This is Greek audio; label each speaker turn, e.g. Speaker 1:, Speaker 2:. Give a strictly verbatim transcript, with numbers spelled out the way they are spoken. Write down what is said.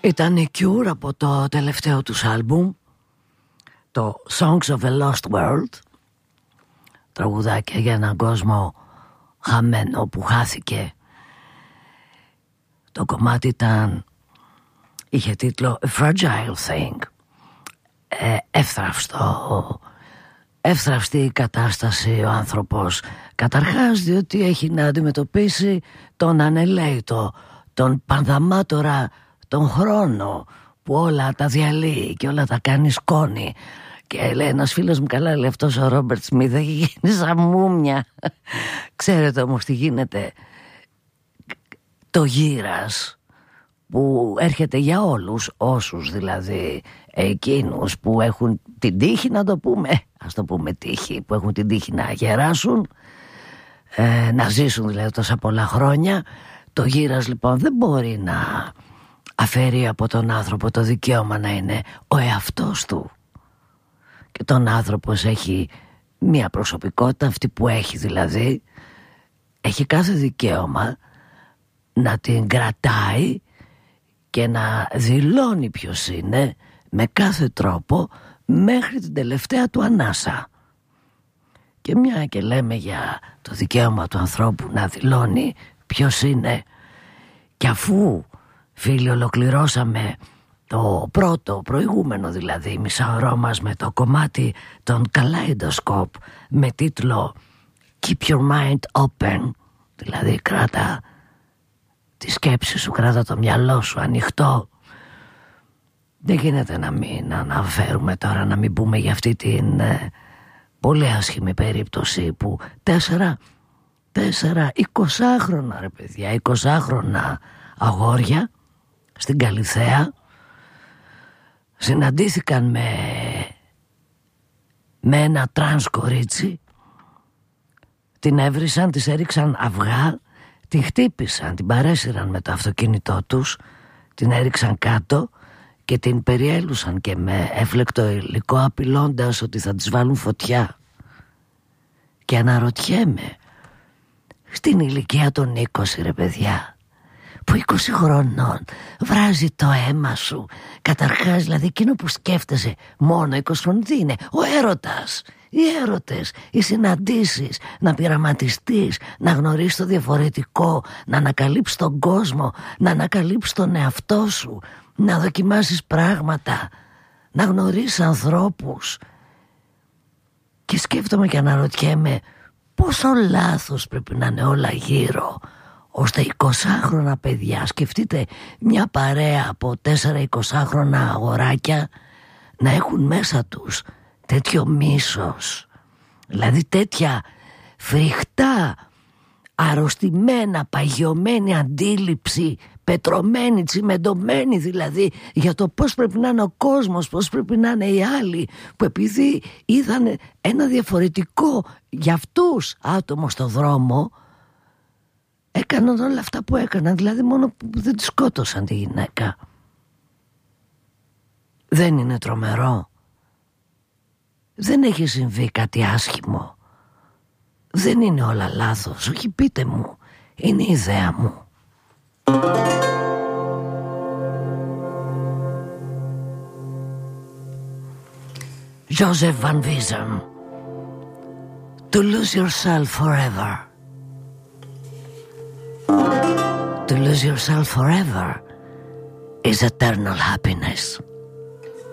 Speaker 1: Ήταν η Cure από το τελευταίο τους άλμπουμ, το Songs of a Lost World. Τραγουδάκια για έναν κόσμο χαμένο που χάθηκε. Το κομμάτι ήταν, είχε τίτλο A Fragile Thing. ε, Εύθραυστο, εύθραυστη κατάσταση ο άνθρωπος. Καταρχάς διότι έχει να αντιμετωπίσει τον ανελαίτο, τον πανδαμάτορα, τον χρόνο που όλα τα διαλύει και όλα τα κάνει σκόνη. Και λέει ένας φίλος μου, καλά λέει αυτός ο Ρόμπερτ Σμιθ έχει γίνει σαν μούμια. Ξέρετε όμως τι γίνεται? Το γύρας που έρχεται για όλους, όσους δηλαδή, εκείνους που έχουν την τύχη, να το πούμε, ας το πούμε τύχη, που έχουν την τύχη να γεράσουν, ε, να ζήσουν δηλαδή τόσα πολλά χρόνια. Το γύρας λοιπόν δεν μπορεί να αφαιρεί από τον άνθρωπο το δικαίωμα να είναι ο εαυτός του. Και τον άνθρωπος έχει μία προσωπικότητα, αυτή που έχει δηλαδή, έχει κάθε δικαίωμα να την κρατάει και να δηλώνει ποιος είναι με κάθε τρόπο μέχρι την τελευταία του ανάσα. Και μια και λέμε για το δικαίωμα του ανθρώπου να δηλώνει ποιος είναι, και αφού φίλοι ολοκληρώσαμε το πρώτο προηγούμενο δηλαδή μισάωρό μας με το κομμάτι των Kaleidoscope με τίτλο Keep your mind open, δηλαδή κράτα τη σκέψη σου, κράτα το μυαλό σου ανοιχτό, δεν γίνεται να μην αναφέρουμε τώρα, να μην πούμε για αυτή την ε, πολύ άσχημη περίπτωση που τέσσερα τέσσερα εικοσάχρονα ρε παιδιά, εικοσάχρονα αγόρια στην Καλιθέα συναντήθηκαν με, με ένα τρανς κορίτσι, την έβρισαν, της έριξαν αυγά, την χτύπησαν, την παρέσυραν με το αυτοκίνητό τους, την έριξαν κάτω και την περιέλουσαν και με έφλεκτο υλικό, απειλώντας ότι θα της βάλουν φωτιά. Και αναρωτιέμαι, στην ηλικία των είκοσι ρε παιδιά, που είκοσι χρονών βράζει το αίμα σου, καταρχάς δηλαδή εκείνο που σκέφτεσαι μόνο είκοσι χρονών τι είναι? Ο έρωτας, οι έρωτες, οι συναντήσεις, να πειραματιστείς, να γνωρίσεις το διαφορετικό, να ανακαλύψεις τον κόσμο, να ανακαλύψεις τον εαυτό σου, να δοκιμάσεις πράγματα, να γνωρίσεις ανθρώπους. Και σκέφτομαι και αναρωτιέμαι πόσο λάθος πρέπει να είναι όλα γύρω, ώστε εικοσάχρονα παιδιά, σκεφτείτε μια παρέα από τέσσερα εικοσάχρονα αγοράκια, να έχουν μέσα τους τέτοιο μίσος, δηλαδή τέτοια φρικτά, αρρωστημένα, παγιωμένη αντίληψη, πετρωμένη, τσιμεντωμένη δηλαδή, για το πώς πρέπει να είναι ο κόσμος, πώς πρέπει να είναι οι άλλοι, που επειδή είδαν ένα διαφορετικό για αυτούς άτομο στο δρόμο, έκαναν όλα αυτά που έκαναν, δηλαδή μόνο που δεν τη σκότωσαν τη γυναίκα. Δεν είναι τρομερό? Δεν έχει συμβεί κάτι άσχημο? Δεν είναι όλα λάθος? Όχι, πείτε μου, είναι η ιδέα μου. Joseph Van Wiesem, To lose yourself forever. To lose yourself forever is eternal happiness.